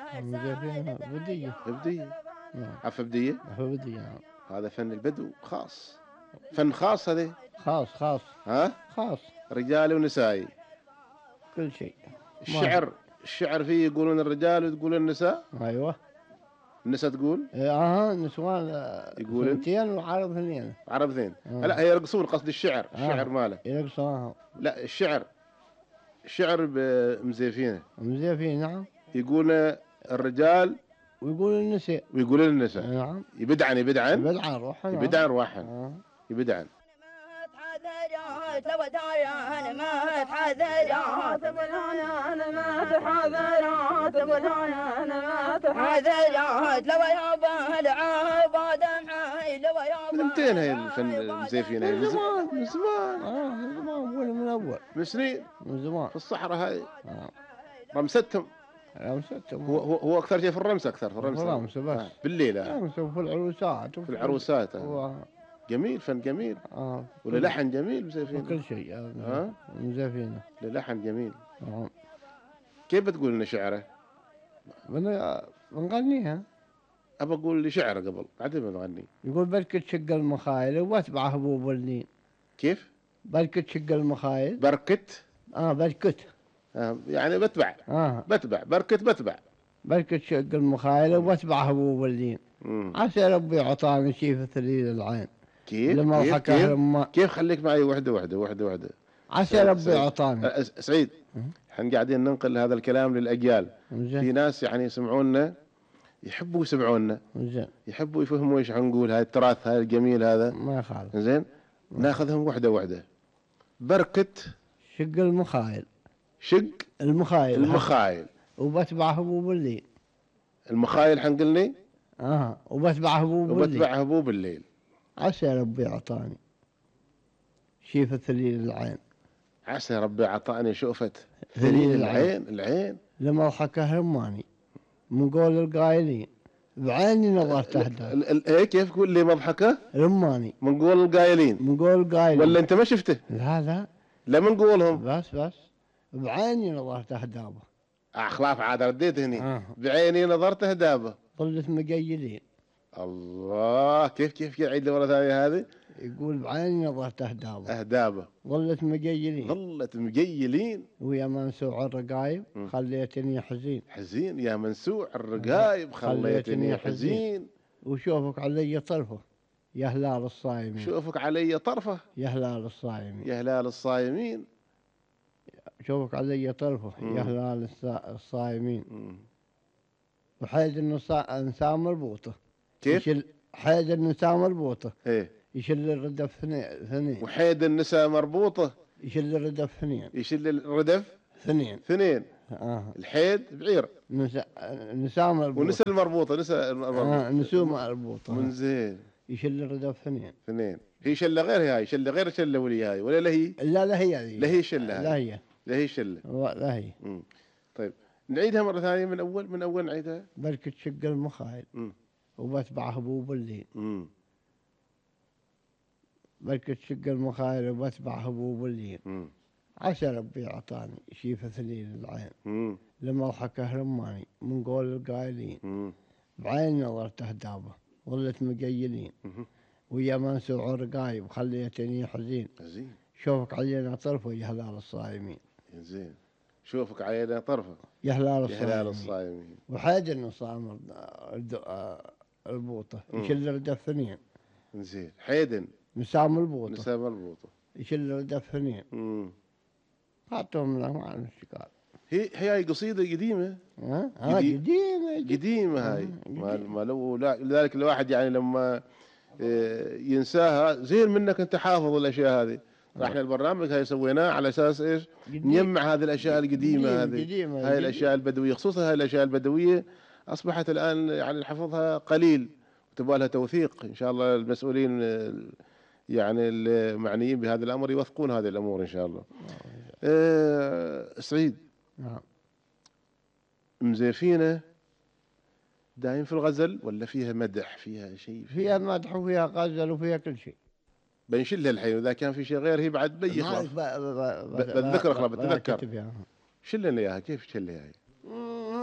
مزيفين بدية. بدية. نعم. عفة بدية. عفة بدية. نعم. هذا فن البدو خاص، فن خاص هذا. خاص. ها؟ خاص. رجالي ونسائي كل شيء. الشعر فيه يقولون الرجال وتقول النساء. ايوه. النساء تقول نسوان يقولون ثنتين وعرب اثنين. عرب اثنين. لا هي يرقصون، قصد الشعر. الشعر ماله يرقصون. لا الشعر مزيفينه. نعم. يقول الرجال ويقول النساء. نعم. يبدعن روحا. يبدعن. لو داران ما تحذرات انا ما تحذرات انا ما تحذرات لو يابا العباد معي لو يابا. من متين هي الفن مزيفين؟ هي من زمان. من زمان من اول. من سنين. من زمان. في الصحراء هاي. رمستهم. هو اكثر شيء في الرمس. في الرمس بس. بالليل. وفي العروسات. جميل، فن جميل. ولا لحن جميل مزيفين. وكل شيء. مزيفين. لحن جميل. كيف بتقول لنا شعره؟ بنغنيها. ابى اقول لي شعره قبل بعدين بنغني. يقول بركة شق المخايل واتبع هبوب اللين. كيف؟ بركة شق المخايل. بركة. بركة. يعني بتبع. بركة شق المخايل واتبع هبوب اللين. عسى ربي عطاني شي ثليل العين. كيف خليك معي وحده. عسى ربي عطاني. سعيد، احنا قاعدين ننقل هذا الكلام للأجيال. في ناس يعني يسمعونا يحبوا يسمعونا. يحبوا يفهموا ايش حنقول. هاي التراث هاي الجميل هذا ما يخالف. زين. ناخذهم وحده. بركة شق المخايل. وبتبع هبوب الليل. المخايل حنقلني. وبتبع هبوب الليل. عسى ربي عطاني شيفة ثليل العين. عسى ربي عطاني شوفة ثليل العين. لما ضحكه رماني من قول القايلين بعيني نظرت أهدى. كيف تقول لي مضحكه رماني من قول القايلين؟ ولا انت ما شفته؟ لا من قولهم. بس بعيني نظرت أهدابه. خلاف عاد رديت هني. بعيني نظرت أهدابه. ظلت مقيلين. الله، كيف يعيد لي مرة ثانية هذه؟ يقول بعيني نظرت أهدابه. ظلت مقيلين. ويا منسوع الرقايب خليتني حزين. يا منسوع الرقايب خليتني حزين. وشوفك علي طرفه يا هلال الصايمين. شوفك علي طرفه يا هلال الصايمين. وحيد النساء مربوطة. كيف؟ حيد النساء مربوطة. ايه. يشل الردف ثنين. وحيد النساء مربوطة. يشل الردف ثنين. الحيد بعير. نساء مربوطة. ونساء المربوطة. نساء مربوطة. من زين. يشل الردف ثنين. هي شلة غير هاي. شلة غير شلة ولي هاي ولا لا هي؟ لا هي. لا هي شلة. لا هي شلة. لا هي. طيب نعيدها مرة ثانية من أول نعيدها. بركة شق المخايل. وبتبع هبوب الليل. بركة شق المخايل وبتبع هبوب الليل. عسى ربي عطاني شيفة ثليل العين. لما ضحكه رماني من قول القايلين بعين نظرت أهدابه. ظلت مقيلين. ويا منسوع الرقايب خليتني حزين. شوفك علينا طرفه يا هلال الصايمين. زين. شوفك علينا طرفه يا هلال الصايمين. وحيد النصام البوطة يشل ردف ثنين. زين. حيدن نساء مربوطة. يشل ردف ثنين. حطهم له مع الاشتكال. هي قصيدة قديمة. قديمة هاي. ما لو لذلك الواحد يعني لما ينساها زين منك انت حافظ الاشياء هذه. احنا البرنامج هاي سويناه على اساس ايش؟ نجمع هذه الاشياء القديمة هذه. هاي الاشياء البدوية، خصوصا هاي الاشياء البدوية اصبحت الان يعني حفظها قليل وتبغى لها توثيق. ان شاء الله المسؤولين يعني المعنيين بهذا الامر يوثقون هذه الامور ان شاء الله. سعيد. نعم. مزيفينه دايم في الغزل ولا فيها مدح؟ فيها شيء؟ فيها مدح وفيها غزل وفيها كل شيء. بنشلها الحين واذا كان في شيء غير هي بعد بيخلص. بتذكر. شلنا اياها. كيف تشلها هي؟